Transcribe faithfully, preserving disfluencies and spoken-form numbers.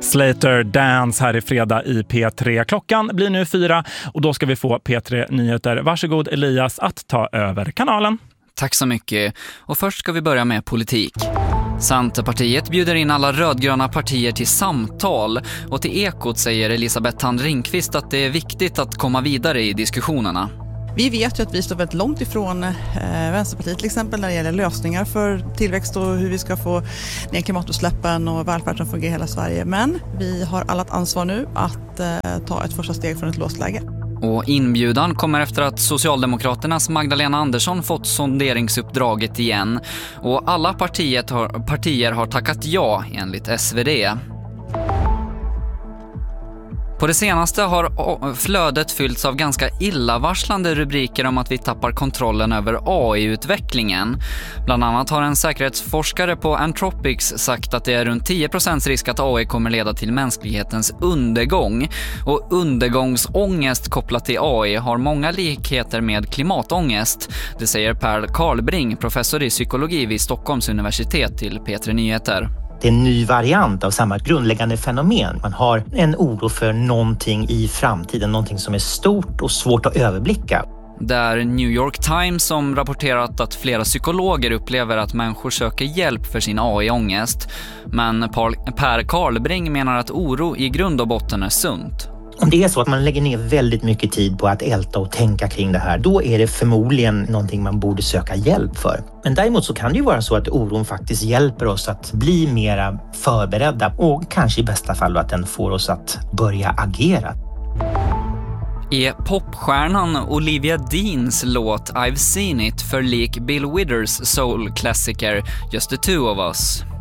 Slater Dance här i fredag i P tre. Klockan blir nu fyra och då ska vi få P tre Nyheter. Varsågod Elias att ta över kanalen. Tack så mycket. Och först ska vi börja med politik. Centerpartiet bjuder in alla rödgröna partier till samtal och till Ekot säger Elisabeth Thand Ringqvist att det är viktigt att komma vidare i diskussionerna. Vi vet ju att vi står väldigt långt ifrån eh, Vänsterpartiet till exempel när det gäller lösningar för tillväxt och hur vi ska få ner klimatutsläppen och välfärden som fungerar i hela Sverige. Men vi har alla ett ansvar nu att eh, ta ett första steg från ett låst läge. Och inbjudan kommer efter att Socialdemokraternas Magdalena Andersson fått sonderingsuppdraget igen. Och alla partiet har, partier har tackat ja enligt S V D. På det senaste har flödet fyllts av ganska illavarslande rubriker om att vi tappar kontrollen över A I-utvecklingen. Bland annat har en säkerhetsforskare på Anthropics sagt att det är runt tio procent risk att A I kommer leda till mänsklighetens undergång. Och undergångsångest kopplat till A I har många likheter med klimatångest. Det säger Per Karlbring, professor i psykologi vid Stockholms universitet till P tre Nyheter. Det är en ny variant av samma grundläggande fenomen. Man har en oro för någonting i framtiden, någonting som är stort och svårt att överblicka. Där New York Times som rapporterat att flera psykologer upplever att människor söker hjälp för sin A I-ångest. Men Per Karlbring menar att oro i grund och botten är sunt. Om det är så att man lägger ner väldigt mycket tid på att älta och tänka kring det här, då är det förmodligen någonting man borde söka hjälp för. Men däremot så kan det ju vara så att oron faktiskt hjälper oss att bli mera förberedda och kanske i bästa fall att den får oss att börja agera. Är popstjärnan Olivia Deans låt I've Seen It för lik Bill Withers soul-klassiker Just the Two of Us?